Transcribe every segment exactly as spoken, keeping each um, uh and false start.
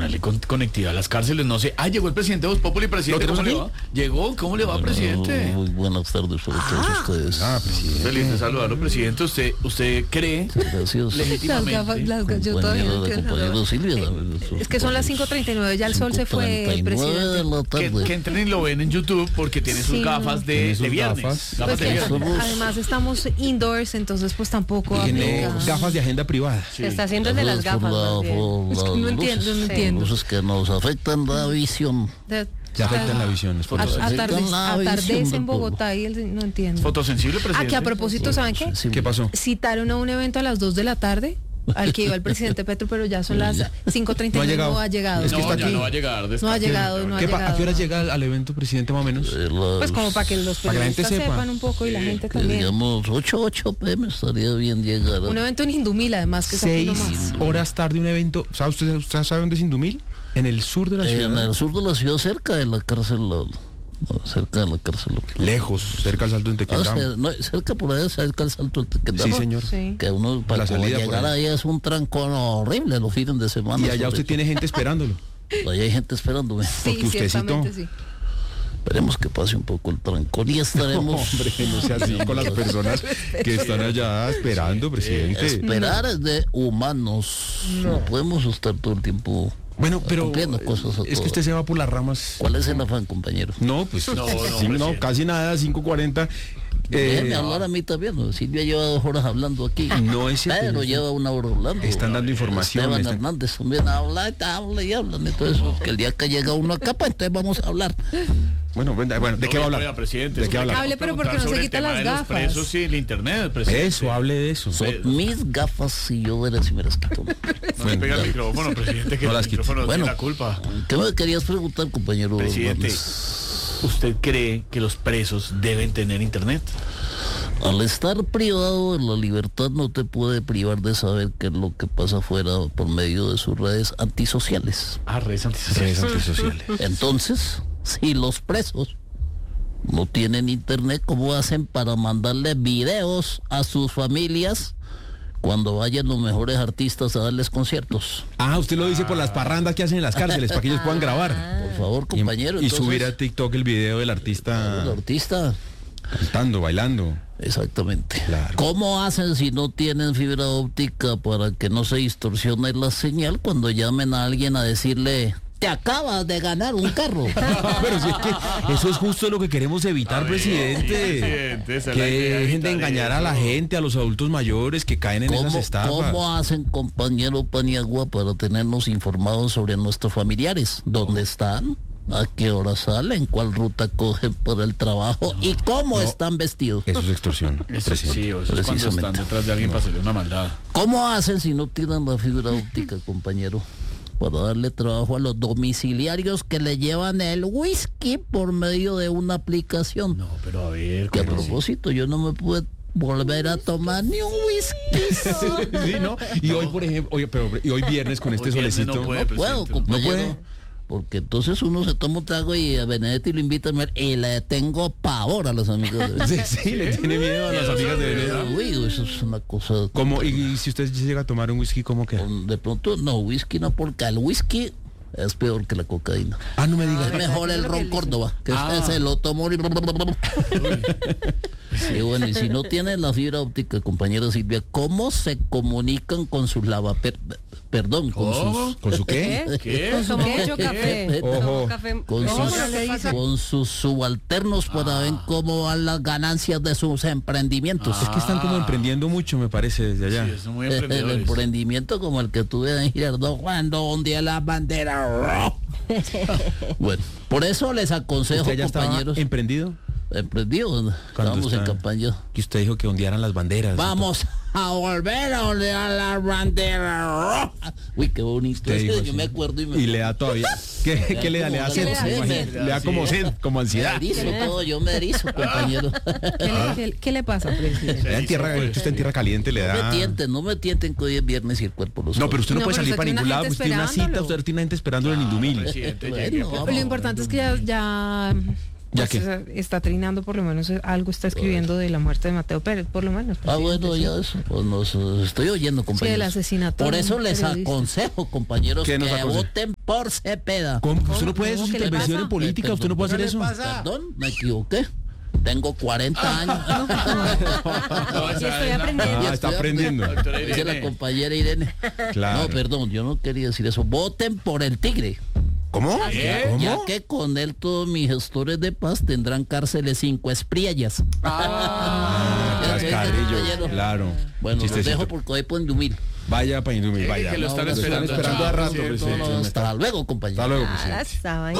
ponerle con, conectividad a las cárceles, no sé. Ah, llegó el presidente Voz Populi, presidente, ¿cómo le va? Llegó, ¿cómo le va, Bueno, presidente? Muy buenas tardes a todos Ah, ustedes. Ah, presidente. Feliz de saludarlo, presidente. ¿Usted, usted cree Gracias. legítimamente? Las gafas, las gafas, yo todavía no Compañera, entiendo. compañero Silvia. Es que son las cinco treinta y nueve, ya el sol se fue, el presidente. de la Que, tarde. que entren y lo ven en YouTube porque tiene sus Sí, gafas no. de, Tiene de sus viernes. gafas. Gafas Pues de que, viernes. Somos- además estamos indoors, entonces pues tampoco Tiene aplica. gafas de agenda privada. Se está haciendo el de las Por gafas. la- más bien. por Es que las no entiendo, luces, no entiendo. luces que nos afectan la visión. De- Ya afectan la visión. es a- fotos. Afectan atarde- la Atardece visión en del Bogotá y el, no entiendo. Fotosensible, Ah, presidente. que a propósito, ¿saben qué? Sí, ¿Qué pasó? Citaron a un evento a las dos de la tarde al que iba el presidente Petro, pero ya son las cinco treinta y nueve, No ha no ha llegado. Es que no, está ya aquí. no va a llegar. No ha descanse. llegado, no ha ¿Qué pa- llegado. ¿A qué hora llega al, al evento, presidente, más o menos? Eh, las- Pues como para que los Para que la gente periodistas sepa. sepan un poco y la gente que también. digamos ocho, ocho pm estaría bien llegar. a- Un evento en Indumil, además, que es aquí Seis nomás. horas tarde un evento. ¿Sabe usted, usted sabe dónde es Indumil? En el sur de la ciudad. En el sur de la ciudad, cerca de la cárcel. la- la- cerca de la cárcel. Lejos, cerca al Salto de Ah, Tequendama. cer- no, cerca por allá, cerca del Salto del Tequendama. Sí, señor. Sí. Que uno para La salida por llegar ahí. allá es un trancón horrible los fines de semana. Y allá sobre usted tiene gente esperándolo. todo. Allá hay gente esperándome. Sí, porque usted ciertamente citó. sí. Esperemos que pase un poco el trancón y estaremos. Hombre, no sea así con las personas que están allá esperando, presidente. Esperar es de humanos. No. podemos estar todo el tiempo. Bueno, pero cumpliendo cosas a es que todas. usted se va por las ramas. ¿Cuál es el afán, compañero? No, pues No, no, sí, presidente. no, casi nada, cinco cuarenta. Déjeme Eh, hablar a mí también. ¿no? Silvia lleva dos horas hablando aquí. No es cierto, Pero no. lleva una hora hablando. Están dando información. Esteban están- Hernández también habla, y habla y habla. Entonces, que el día que llega uno acá, pues entonces vamos a hablar. Bueno, bueno, bueno, ¿de No, qué va a oiga, hablar? presidente, ¿De qué va a hablar? Hable, pero ¿por qué no Preguntar se sobre el quita tema las de los gafas? presos y el internet, presidente. Eso, hable de eso. Son mis gafas y yo veré si me las quito. No le pega el micrófono, presidente, que No el las quite. micrófono no Bueno. tiene la culpa. ¿Qué me querías preguntar, compañero? Presidente, Hernández? ¿usted cree que los presos deben tener internet? Al estar privado de la libertad no te puede privar de saber qué es lo que pasa afuera por medio de sus redes antisociales. Ah, redes Redes antisociales. antisociales. Entonces, si los presos no tienen internet, ¿cómo hacen para mandarle videos a sus familias cuando vayan los mejores artistas a darles conciertos? Ah, usted lo dice por las parrandas que hacen en las cárceles para que ellos puedan grabar. Por favor, Y, compañero. y subir a entonces, TikTok el video del el artista artista. cantando, bailando. Exactamente. Claro. ¿Cómo hacen si no tienen fibra óptica para que no se distorsione la señal cuando llamen a alguien a decirle, te acabas de ganar un carro? Pero si es que eso es justo lo que queremos evitar, A ver, presidente. presidente, esa es la Que idea, dejen de evitar engañar a la eso. gente, a los adultos mayores que caen en esas ¿Cómo, estafas. ¿Cómo hacen, compañero Paniagua, para tenernos informados sobre nuestros familiares? ¿Dónde están? ¿A qué hora salen? ¿Cuál ruta cogen por el trabajo? ¿Y cómo están vestidos? Eso es extorsión, Eso presidente. sí, eso es cuando están Precisamente. detrás de alguien para hacerle una maldad. ¿Cómo hacen si no tienen la fibra óptica, compañero? Para darle trabajo a los domiciliarios que le llevan el whisky por medio de una aplicación. No, pero a ver, Que a ¿cómo así? propósito, yo no me pude volver a tomar ni un whisky. Sí, ¿no? Y hoy, por ejemplo, hoy, pero, y hoy viernes con este Hoy viernes solecito. no puede. No puedo, presidente. compañero. ¿No puede? Porque entonces uno se toma un trago y a Benedetti lo invita a ver y le tengo pavor a los amigos de Benedetti. Sí, sí, le tiene miedo a las amigas de Venezuela. Uy, eso es una cosa. ¿Cómo? Y, y si usted llega a tomar un whisky, ¿cómo queda? De pronto, no, whisky no, porque el whisky es peor que la cocaína. Ah, no me diga. Es mejor el ron Córdoba, que Ah. ese lo tomo y... Sí, bueno, y si no tienen la fibra óptica, compañera Silvia, ¿cómo se comunican con sus lavaper... Perdón, con ¿Cómo? sus... ¿Con su qué? ¿Qué? Con su mucho café. Ojo. Tomó café. Con No, sus, pero ¿qué dice? con sus subalternos para ver cómo van las ganancias de sus emprendimientos. Es que están como emprendiendo mucho, me parece, desde allá. Sí, son muy El emprendedores. emprendimiento como el que tuve en Girardot cuando hundía la bandera. Bueno, por eso les aconsejo, ¿Usted ya estaba compañeros, emprendido? emprendido, estábamos en está- campaña. Que usted dijo que ondearan las banderas. Vamos a volver a ondear la bandera. Uy, qué bonito. Usted Es que dijo yo así. me acuerdo y me... Y le da todavía. ¿Qué, ¿qué le da? Le da como sed. ganas se de imagina. sed. Le da como sed, como me ansiedad. erizo todo, yo me erizo, compañero. ¿Qué le, qué- qué le pasa, presidente? Le da en tierra, usted está en tierra caliente, le No me da. tienten, no me tienten que hoy es viernes y el cuerpo lo No, sabe. pero usted no, No, puede pero salir usted para tiene ningún una lado. gente Usted tiene una cita, esperándolo. usted tiene gente esperándolo en Indumil. Presidente, Bueno, llegue, por vamos. favor. Lo importante es que ya, ya, ¿Ya pues, qué? está trinando, por lo menos algo está escribiendo de la muerte de Mateo Pérez, por lo menos. Ah, presidente, bueno, sí. ya eso, pues nos eh, estoy oyendo, compañeros. asesinato Por de eso un les periodista. aconsejo, compañeros, ¿Qué que nos aconseja? voten por Cepeda. ¿Cómo? ¿Usted no puede eso? ¿Cómo? Es ¿Qué le intervención pasa? en política. ¿Usted no puede hacer eso? Perdón, me equivoqué. Tengo cuarenta años. Sí, estoy aprendiendo. Ah, está aprendiendo. Doctora Dice la Irene. compañera Irene. Claro. No, perdón, yo no quería decir eso. Voten por el tigre. ¿Cómo? ¿Qué? Ya ¿Cómo? que con él todos mis gestores de paz tendrán cárceles cinco espriellas. Ah, Ya estoy Cascarrillo, construyendo. claro. Bueno, los Chistecito. dejo porque hoy pueden humil. Vaya para Indumil, Eh, vaya. que lo están No, esperando. esperando Chao, a rato, presidente. presidente. No, no, hasta luego, compañero. Hasta luego, Ah, presidente. esa vaina.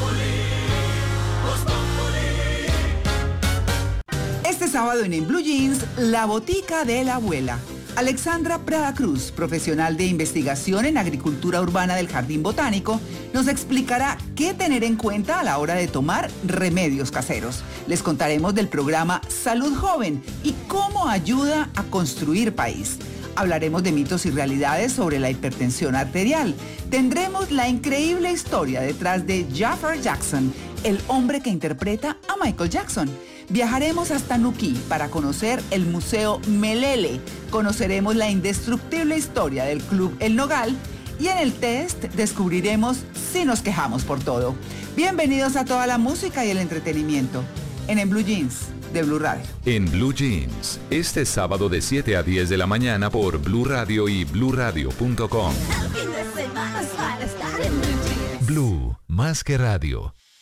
Este sábado en En Blue Jeans, la botica de la abuela. Alexandra Prada Cruz, profesional de investigación en agricultura urbana del Jardín Botánico, nos explicará qué tener en cuenta a la hora de tomar remedios caseros. Les contaremos del programa Salud Joven y cómo ayuda a construir país. Hablaremos de mitos y realidades sobre la hipertensión arterial. Tendremos la increíble historia detrás de Jafar Jackson, el hombre que interpreta a Michael Jackson. Viajaremos hasta Nuquí para conocer el Museo Melele. Conoceremos la indestructible historia del Club El Nogal. Y en el test descubriremos si nos quejamos por todo. Bienvenidos a toda la música y el entretenimiento en En Blue Jeans de Blue Radio. En Blue Jeans, este sábado de siete a diez de la mañana por Blue Radio y blue radio punto com. Blue, más que radio.